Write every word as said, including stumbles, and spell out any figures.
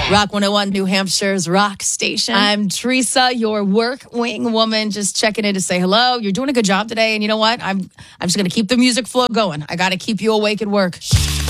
Rock one oh one, New Hampshire's rock station. I'm Teresa, your work wing woman, just checking in to say hello. You're doing a good job today, and you know what? I'm I'm just going to keep the music flow going. I got to keep you awake at work.